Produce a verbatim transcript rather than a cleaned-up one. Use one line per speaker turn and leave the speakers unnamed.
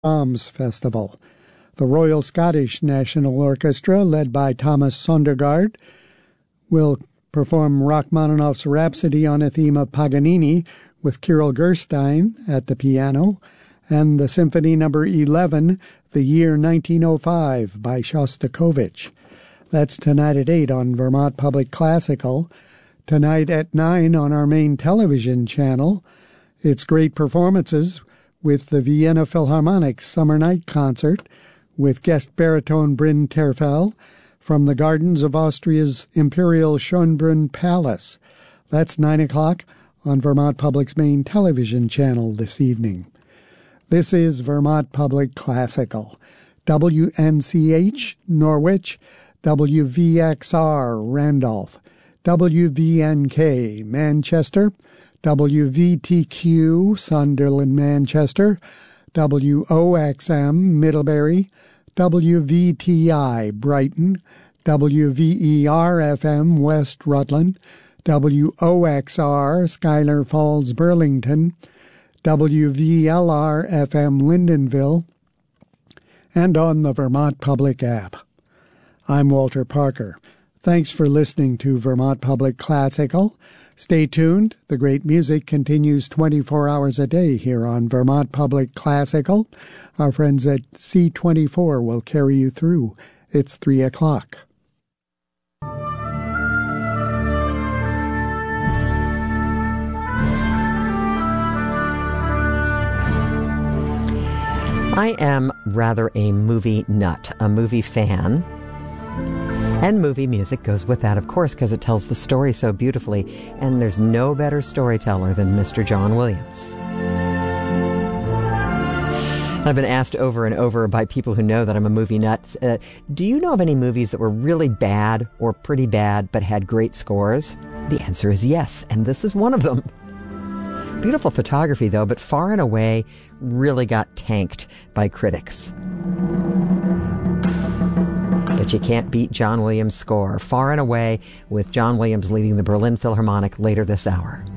Brahms Festival. The Royal Scottish National Orchestra, led by Thomas Sondergaard, will perform Rachmaninoff's Rhapsody on a theme of Paganini with Kirill Gerstein at the piano, and the Symphony Number eleven, The Year nineteen oh five by Shostakovich. That's tonight at eight on Vermont Public Classical. Tonight at nine on our main television channel, it's great performances with the Vienna Philharmonic's Summer Night Concert with guest baritone Bryn Terfel from the gardens of Austria's Imperial Schönbrunn Palace. That's nine o'clock on Vermont Public's main television channel this evening. This is Vermont Public Classical. W N C H, Norwich, W V X R, Randolph, W V N K, Manchester, W V T Q, Sunderland, Manchester, W O X M, Middlebury, W V T I, Brighton, W V E R F M, West Rutland, W O X R, Schuyler Falls, Burlington, W V L R F M, Lyndonville, and on the Vermont Public app. I'm Walter Parker. Thanks for listening to Vermont Public Classical. Stay tuned. The great music continues twenty-four hours a day here on Vermont Public Classical. Our friends at C twenty-four will carry you through. It's three o'clock.
I am rather a movie nut, a movie fan. And movie music goes with that, of course, because it tells the story so beautifully. And there's no better storyteller than Mister John Williams. I've been asked over and over by people who know that I'm a movie nut, uh, do you know of any movies that were really bad or pretty bad but had great scores? The answer is yes, and this is one of them. Beautiful photography, though, but far and away really got tanked by critics. But you can't beat John Williams' score. Far and Away, with John Williams leading the Berlin Philharmonic later this hour.